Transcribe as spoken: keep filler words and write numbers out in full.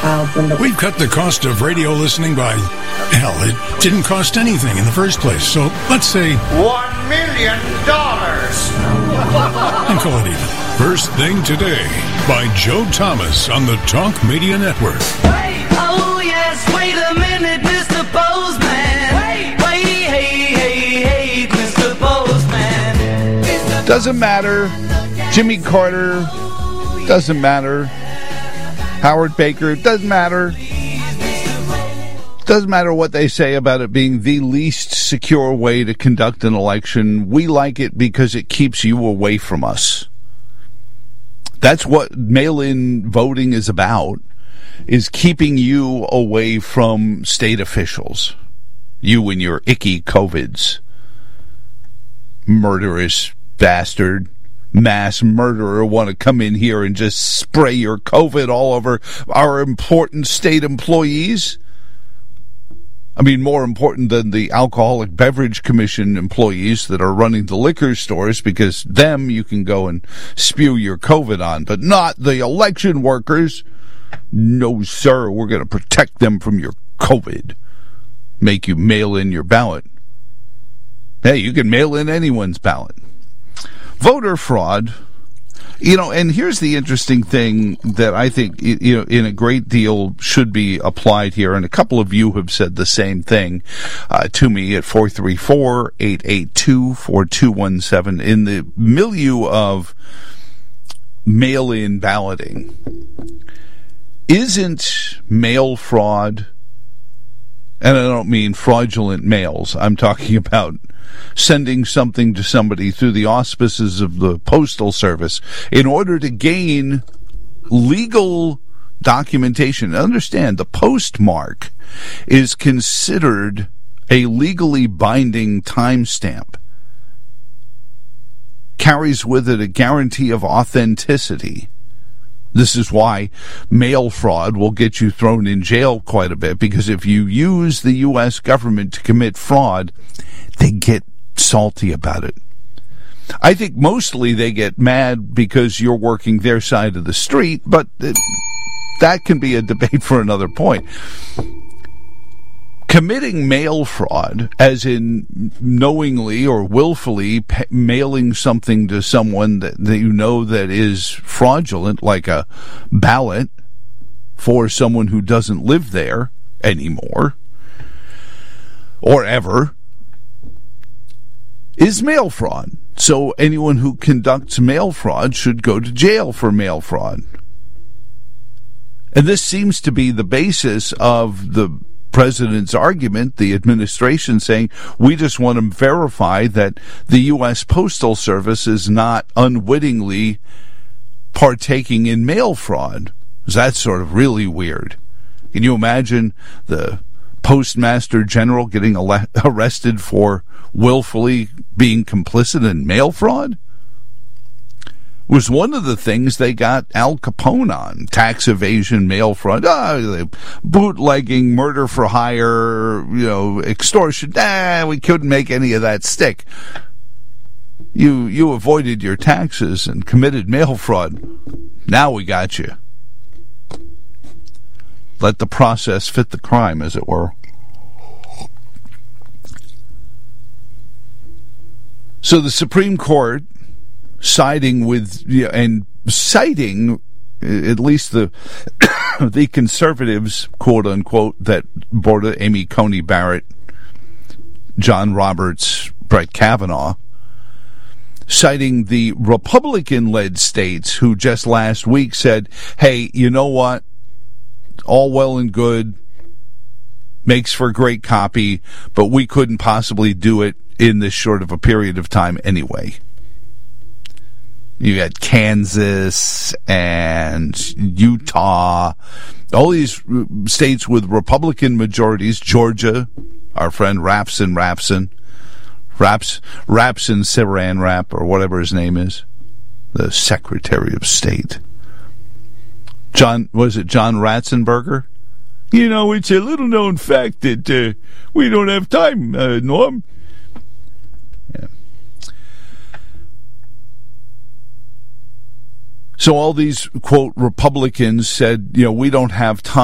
We've cut the cost of radio listening by, hell, it didn't cost anything in the first place. So let's say one million dollars. And call it even. First Thing Today by Joe Thomas on the Talk Media Network. Wait, oh yes, wait a minute, Mister Postman. Wait, wait, hey, hey, hey, Mister Postman. Mister Doesn't matter. Jimmy Carter. Doesn't matter. Howard Baker. Doesn't matter. Doesn't matter what they say about it being the least secure way to conduct an election. We like it because it keeps you away from us. That's what mail-in voting is about, is keeping you away from state officials. You and your icky COVIDs. Murderous bastard. Mass murderer want to come in here and just spray your COVID all over our important state employees? I mean, more important than the Alcoholic Beverage Commission employees that are running the liquor stores, because them you can go and spew your COVID on, but not the election workers. No, sir, we're going to protect them from your COVID. Make you mail in your ballot. Hey, you can mail in anyone's ballot. Voter fraud. You know, and here's the interesting thing that I think, you know, in a great deal should be applied here, and a couple of you have said the same thing uh, to me at four three four, eight eight two, four two one seven. In the milieu of mail-in balloting, isn't mail fraud, and I don't mean fraudulent mails, I'm talking about sending something to somebody through the auspices of the Postal Service in order to gain legal documentation. Understand, the postmark is considered a legally binding timestamp. Carries with it a guarantee of authenticity. This is why mail fraud will get you thrown in jail quite a bit, because if you use the U S government to commit fraud, they get salty about it. I think mostly they get mad because you're working their side of the street, but it, that can be a debate for another point. Committing mail fraud, as in knowingly or willfully pa- mailing something to someone that, that you know that is fraudulent, like a ballot for someone who doesn't live there anymore or ever, is mail fraud. So anyone who conducts mail fraud should go to jail for mail fraud. And this seems to be the basis of the president's argument, the administration saying, we just want to verify that the U S Postal Service is not unwittingly partaking in mail fraud. That's sort of really weird. Can you imagine the Postmaster General getting ele- arrested for willfully being complicit in mail fraud? Was one of the things they got Al Capone on. Tax evasion, mail fraud, ah, bootlegging, murder for hire, you know, extortion. Ah, we couldn't make any of that stick. You you avoided your taxes and committed mail fraud. Now we got you. Let the process fit the crime, as it were. So the Supreme Court, siding with, you know, and citing at least the the conservatives, quote unquote, that border Amy Coney Barrett, John Roberts, Brett Kavanaugh, citing the Republican-led states who just last week said, hey, you know what? All well and good, makes for great copy, but we couldn't possibly do it in this short of a period of time anyway. You got Kansas and Utah, all these states with Republican majorities. Georgia, our friend Rapson Rapson, Raps, Rapson Saran Wrap, or whatever his name is, the Secretary of State. John, was it John Ratzenberger? You know, it's a little known fact that uh, we don't have time, uh, Norm. Yeah. So all these, quote, Republicans said, you know, we don't have time.